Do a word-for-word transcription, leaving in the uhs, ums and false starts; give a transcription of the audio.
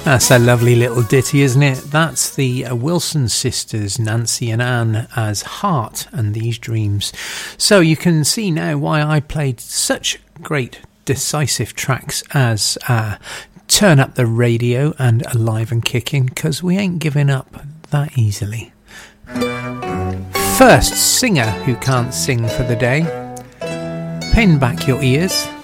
That's a lovely little ditty, isn't it? That's the uh, Wilson sisters, Nancy and Anne, as Heart and These Dreams. So you can see now why I played such great decisive tracks as uh, Turn Up the Radio and Alive and Kicking, because we ain't giving up that easily. First singer who can't sing for the day. Pin back your ears.